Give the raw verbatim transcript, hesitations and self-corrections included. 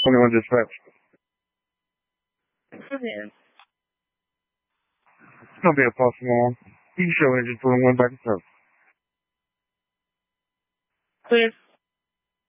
twenty-one dispatch. Okay. It's gonna be a possible. You can show engine for one back and forth. Clear.